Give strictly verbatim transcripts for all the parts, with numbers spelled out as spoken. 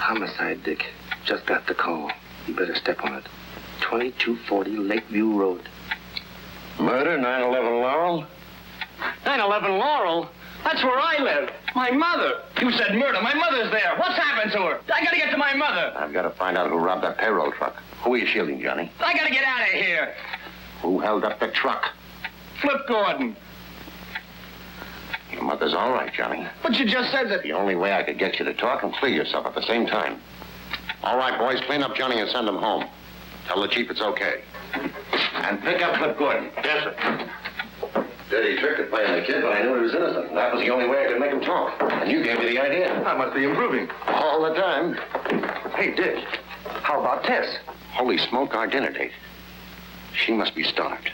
Homicide, Dick. Just got the call. You better step on it. twenty-two forty Lakeview Road. Murder, nine eleven Laurel? nine eleven Laurel? That's where I live. My mother. You said murder. My mother's there. What's happened to her? I gotta get to my mother. I've got to find out who robbed that payroll truck. Who are you shielding, Johnny? I gotta get out of here. Who held up the truck? Flip Gordon. Your mother's all right, Johnny. But you just said that... The only way I could get you to talk and clear yourself at the same time. All right, boys, clean up Johnny and send him home. Tell the chief it's okay. And pick up Flip Gordon. Yes, sir. Dirty trick to play on the kid, but I knew he was innocent. That was the only way I could make him talk. And you gave me the idea. I must be improving. All the time. Hey, Dick. How about Tess? Holy smoke, our dinner date. She must be starved.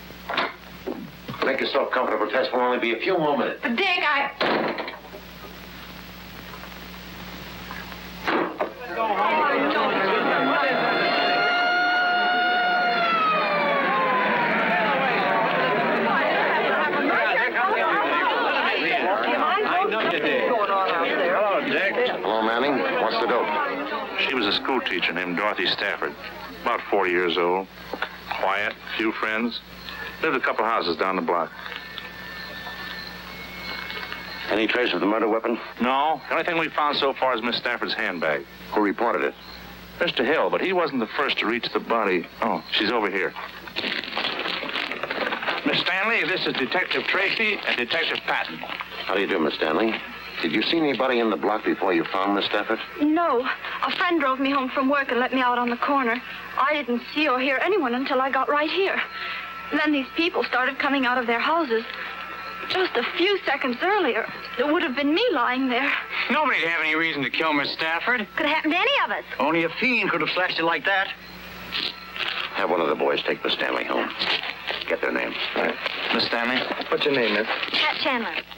Make yourself comfortable, Tess. Will only be a few more minutes. But, Dick, I... Hello, Manning. What's the dope? She was a school teacher named Dorothy Stafford. About forty years old. Quiet, few friends. Lived a couple houses down the block. Any trace of the murder weapon? No. The only thing we found so far is Miss Stafford's handbag. Who reported it? Mister Hill, but he wasn't the first to reach the body. Oh, she's over here. Miss Stanley, this is Detective Tracy and Detective Patton. How do you do, Miss Stanley? Did you see anybody in the block before you found Miss Stafford? No. A friend drove me home from work and let me out on the corner. I didn't see or hear anyone until I got right here. And then these people started coming out of their houses. Just a few seconds earlier, it would have been me lying there. Nobody'd have any reason to kill Miss Stafford. Could have happened to any of us. Only a fiend could have slashed it like that. Have one of the boys take Miss Stanley home. Get their names. Miss Stanley? What's your name, miss? Pat Chandler.